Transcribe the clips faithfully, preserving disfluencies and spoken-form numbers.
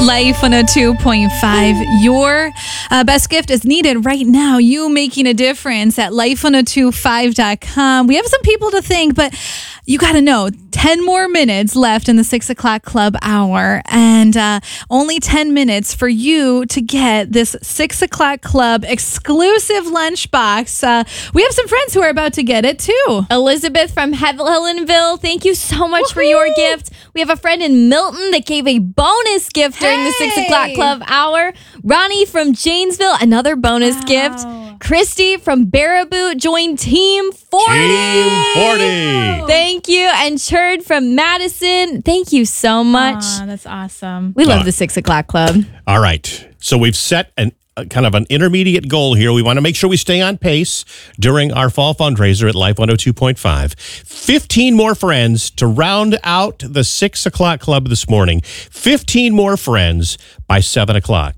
Life one oh two point five. Your uh, best gift is needed right now. You making a difference at life one oh two five dot com. We have some people to thank, but you got to know, ten more minutes left in the six o'clock club hour, and uh, only ten minutes for you to get this six o'clock club exclusive lunchbox. Uh, we have some friends who are about to get it too. Elizabeth from Helenville, thank you so much Woo-hoo! for your gift. We have a friend in Milton that gave a bonus gift during Hey! the six o'clock club hour. Ronnie from Janesville, another bonus Wow. gift. Christy from Baraboo joined Team forty. Team forty. Thank you. And Cherd from Madison, thank you so much. Aw, that's awesome. We love Uh, the six o'clock club. All right. So we've set an uh, kind of an intermediate goal here. We want to make sure we stay on pace during our fall fundraiser at Life one oh two point five. fifteen more friends to round out the six o'clock club this morning. fifteen more friends by seven o'clock.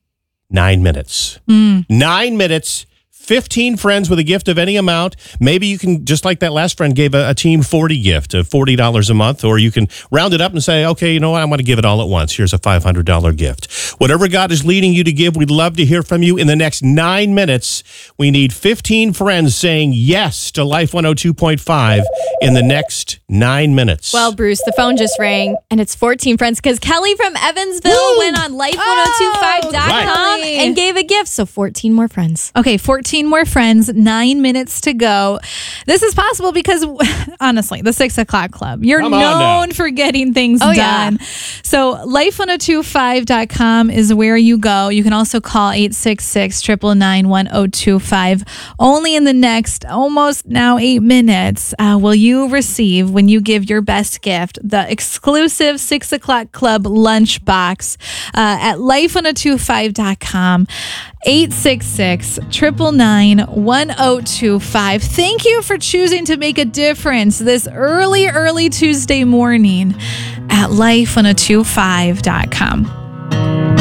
Nine minutes. Mm. Nine minutes. fifteen friends with a gift of any amount. Maybe you can, just like that last friend gave a, a Team forty gift of forty dollars a month, or you can round it up and say, okay, you know what, I'm going to give it all at once. Here's a five hundred dollars gift. Whatever God is leading you to give, we'd love to hear from you. In the next nine minutes, we need fifteen friends saying yes to Life one oh two point five in the next nine minutes. Well, Bruce, the phone just rang, and it's fourteen friends because Kelly from Evansville Woo! went on life one oh two five dot com Right. and gave a gift. So fourteen more friends. Okay, fourteen more friends, nine minutes to go. This is possible because, honestly, the six o'clock club, you're Come on now. known for getting things Oh, yeah. done. So life one oh two five dot com is where you go. You can also call eight six six, nine nine nine, one oh two five. Only in the next almost now eight minutes uh, will you receive, when you give your best gift, the exclusive six o'clock club lunch box uh, at life one oh two five dot com. eight six six, nine nine nine, one oh two five. Thank you for choosing to make a difference this early, early Tuesday morning at life one oh two five dot com.